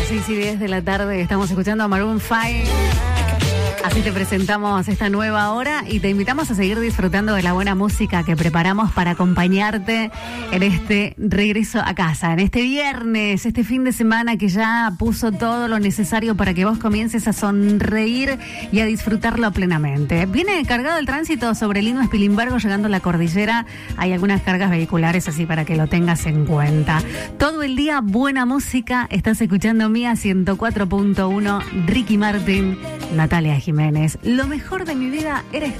6:10 de la tarde estamos escuchando a Maroon 5. Así te presentamos esta nueva hora y te invitamos a seguir disfrutando de la buena música que preparamos para acompañarte en este regreso a casa, en este viernes, este fin de semana que ya puso todo lo necesario para que vos comiences a sonreír y a disfrutarlo plenamente. Viene cargado el tránsito sobre Lino Spilimbergo llegando a la cordillera. Hay algunas cargas vehiculares así para que lo tengas en cuenta. Todo el día buena música. Estás escuchando Mía 104.1, Ricky Martin, Natalia Jiménez. Lo mejor de mi vida eres